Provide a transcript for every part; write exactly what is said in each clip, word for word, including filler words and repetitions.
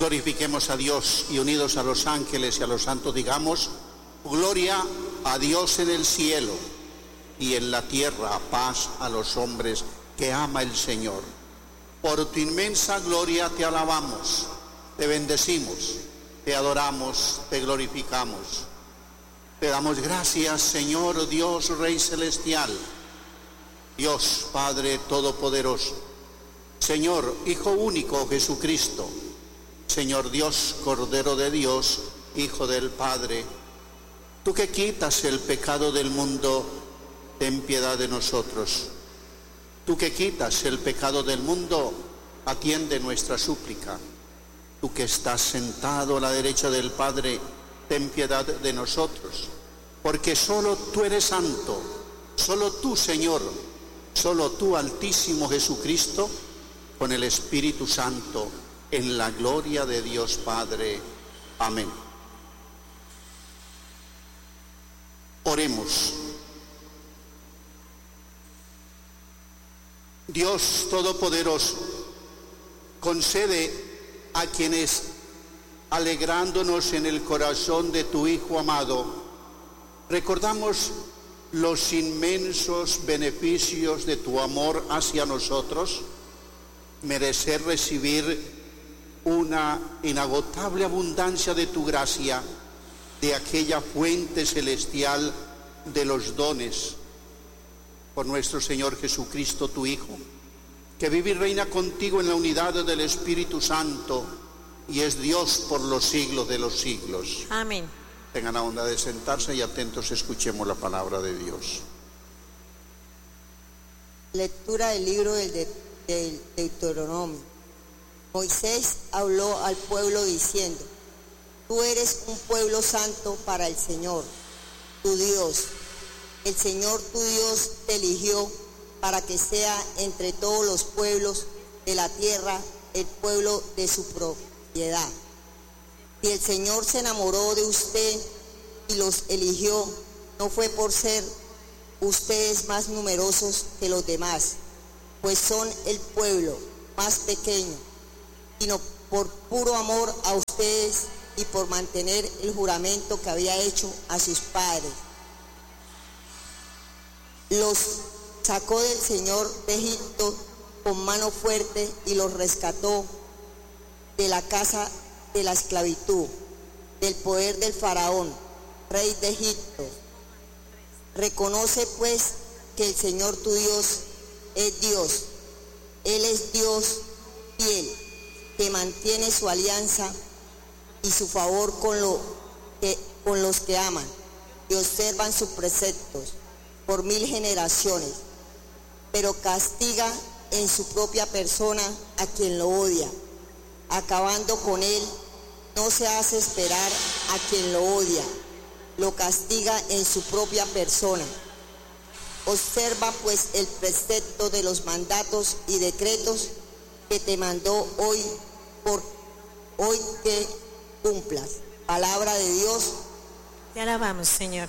glorifiquemos a Dios y unidos a los ángeles y a los santos digamos: gloria a Dios en el cielo y en la tierra paz a los hombres que ama el Señor. Por tu inmensa gloria te alabamos, te bendecimos, te adoramos, te glorificamos. Te damos gracias, Señor Dios, Rey celestial, Dios Padre todopoderoso, Señor Hijo único Jesucristo, Señor Dios, Cordero de Dios, Hijo del Padre. Tú que quitas el pecado del mundo, ten piedad de nosotros. Tú que quitas el pecado del mundo, atiende nuestra súplica. Tú que estás sentado a la derecha del Padre, ten piedad de nosotros. Porque solo tú eres santo, solo tú, Señor, solo tú, Altísimo Jesucristo, con el Espíritu Santo, en la gloria de Dios Padre. Amén. Oremos. Dios Todopoderoso, concede a quienes, alegrándonos en el corazón de tu Hijo amado, recordamos los inmensos beneficios de tu amor hacia nosotros, merecer recibir una inagotable abundancia de tu gracia, de aquella fuente celestial de los dones, por nuestro Señor Jesucristo, tu Hijo, que vive y reina contigo en la unidad del Espíritu Santo y es Dios por los siglos de los siglos. Amén. Tengan la bondad de sentarse y atentos escuchemos la palabra de Dios. Lectura del libro del, de, del Deuteronomio. Moisés habló al pueblo diciendo: tú eres un pueblo santo para el Señor, tu Dios. El Señor tu Dios te eligió para que sea entre todos los pueblos de la tierra el pueblo de su propiedad. Si el Señor se enamoró de usted y los eligió, no fue por ser ustedes más numerosos que los demás, pues son el pueblo más pequeño, sino por puro amor a ustedes y por mantener el juramento que había hecho a sus padres. Los sacó del Señor de Egipto con mano fuerte y los rescató de la casa de la esclavitud, del poder del faraón, rey de Egipto. Reconoce pues que el Señor tu Dios es Dios. Él es Dios fiel, que mantiene su alianza y su favor con, lo que, con los que aman y observan sus preceptos por mil generaciones, pero castiga en su propia persona a quien lo odia, acabando con él. No se hace esperar a quien lo odia, lo castiga en su propia persona. Observa pues el precepto de los mandatos y decretos que te mandó hoy, por hoy que cumplas. Palabra de Dios. Te alabamos, Señor.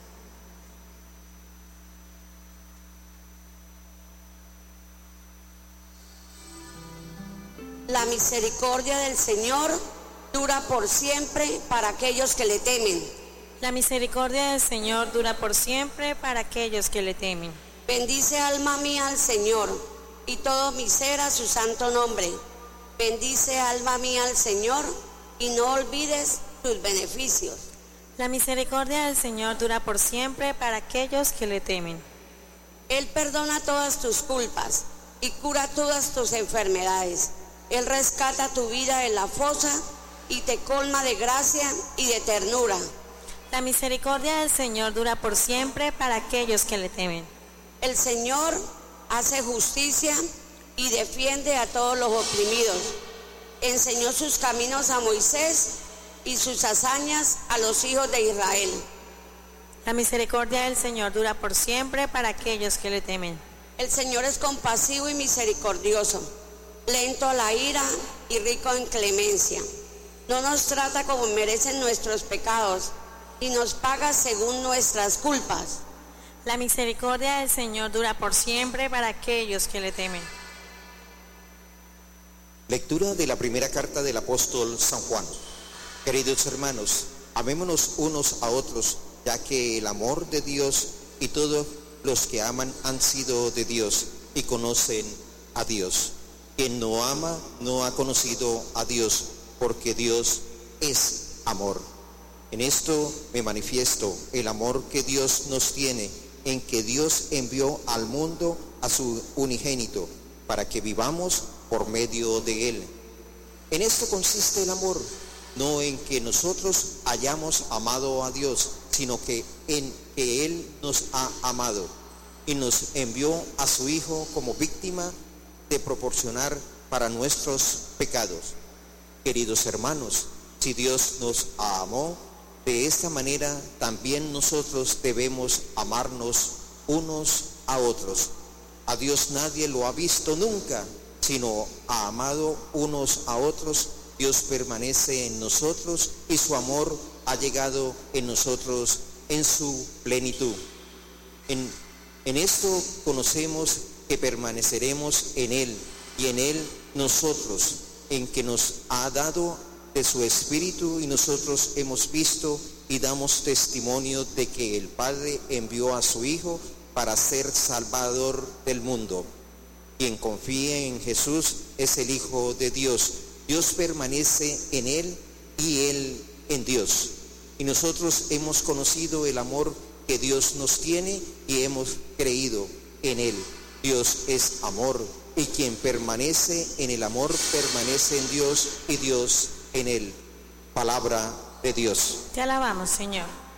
La misericordia del Señor dura por siempre para aquellos que le temen. La misericordia del Señor dura por siempre para aquellos que le temen. Bendice alma mía al Señor, y todo mi ser a su santo nombre. Bendice alma mía al Señor, y no olvides sus beneficios. La misericordia del Señor dura por siempre para aquellos que le temen. Él perdona todas tus culpas y cura todas tus enfermedades. Él rescata tu vida de la fosa y te colma de gracia y de ternura. La misericordia del Señor dura por siempre para aquellos que le temen. El Señor hace justicia y defiende a todos los oprimidos. Enseñó sus caminos a Moisés y sus hazañas a los hijos de Israel. La misericordia del Señor dura por siempre para aquellos que le temen. El Señor es compasivo y misericordioso, lento a la ira y rico en clemencia. No nos trata como merecen nuestros pecados y nos paga según nuestras culpas. La misericordia del Señor dura por siempre para aquellos que le temen. Lectura de la primera carta del apóstol San Juan. Queridos hermanos, amémonos unos a otros, ya que el amor de Dios y todos los que aman han sido de Dios y conocen a Dios. Quien no ama no ha conocido a Dios, porque Dios es amor. En esto me manifiesto el amor que Dios nos tiene, en que Dios envió al mundo a su unigénito, para que vivamos por medio de él. En esto consiste el amor, no en que nosotros hayamos amado a Dios, sino que en que Él nos ha amado y nos envió a su Hijo como víctima de proporcionar para nuestros pecados. Queridos hermanos, si Dios nos amó de esta manera, también nosotros debemos amarnos unos a otros. A Dios nadie lo ha visto nunca, sino ha amado unos a otros. Dios permanece en nosotros y su amor ha llegado en nosotros en su plenitud. En, en esto conocemos que permaneceremos en Él y en Él nosotros, en que nos ha dado de su Espíritu, y nosotros hemos visto y damos testimonio de que el Padre envió a su Hijo para ser Salvador del mundo. Quien confíe en Jesús es el Hijo de Dios. Dios permanece en Él y Él en Dios. Y nosotros hemos conocido el amor que Dios nos tiene y hemos creído en Él. Dios es amor, y quien permanece en el amor permanece en Dios y Dios en Él. Palabra de Dios. Te alabamos, Señor.